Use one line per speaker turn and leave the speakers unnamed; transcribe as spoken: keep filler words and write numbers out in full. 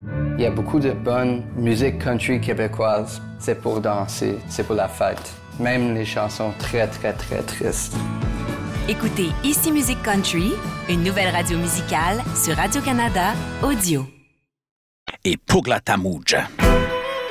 Il y a beaucoup de bonne musique country québécoise. C'est pour danser, c'est pour la fête. Même les chansons très, très, très tristes.
Écoutez Ici Musique Country, une nouvelle radio musicale sur Radio-Canada Audio.
Et Pugla Tamuja.